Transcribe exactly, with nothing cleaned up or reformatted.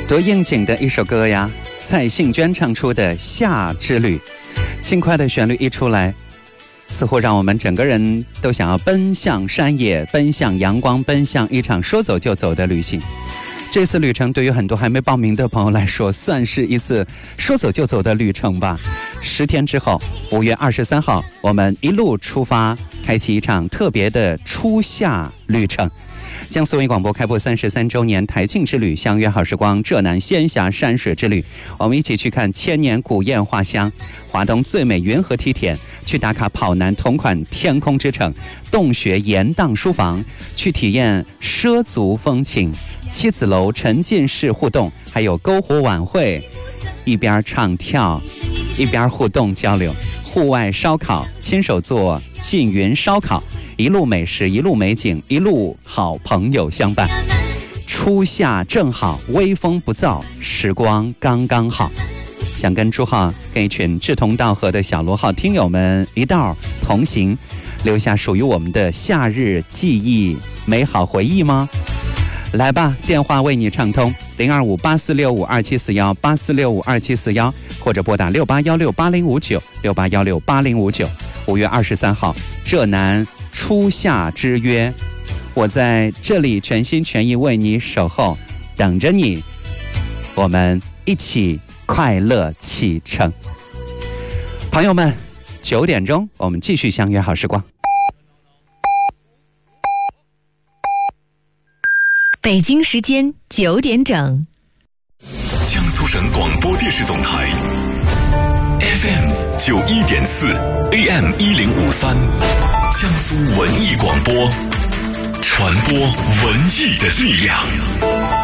多应景的一首歌呀，蔡幸娟唱出的《夏之旅》，轻快的旋律一出来，似乎让我们整个人都想要奔向山野，奔向阳光，奔向一场说走就走的旅行。这次旅程对于很多还没报名的朋友来说，算是一次说走就走的旅程吧。十天之后，五月二十三号，我们一路出发，开启一场特别的初夏旅程。江苏卫广播开播三十三周年台庆之旅，相约好时光浙南仙峡山水之旅，我们一起去看千年古堰花香，华东最美云河梯田，去打卡跑男同款天空之城，洞穴岩荡书房，去体验畲族风情，七子楼沉浸式互动，还有篝火晚会，一边唱跳一边互动交流，户外烧烤，亲手做缙云烧烤，一路美食，一路美景，一路好朋友相伴。初夏正好，微风不燥，时光刚刚好。想跟朱浩跟一群志同道合的小罗号听友们一道同行，留下属于我们的夏日记忆美好回忆吗？来吧，电话为你畅通，零二五八四六五二七四幺八四六五二七四幺，或者拨打六八幺六八零五九六八幺六八零五九。五月二十三号，浙南初夏之约，我在这里全心全意为你守候，等着你，我们一起快乐启程。朋友们，九点钟我们继续相约好时光。 北京时间九点整， 江苏省广播电视总台 F M 九一点四 A M 一零五三，江苏文艺广播，传播文艺的力量。